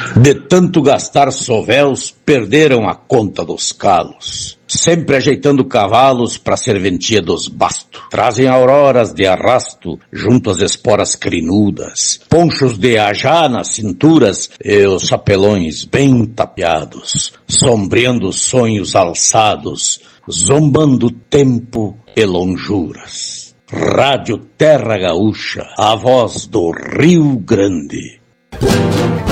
De tanto gastar sovéus, perderam a conta dos calos. Sempre ajeitando cavalos pra serventia dos bastos. Trazem auroras de arrasto junto às esporas crinudas. Ponchos de ajá nas cinturas e os chapelões bem tapeados. Sombreando sonhos alçados, zombando tempo e lonjuras. Rádio Terra Gaúcha, a voz do Rio Grande.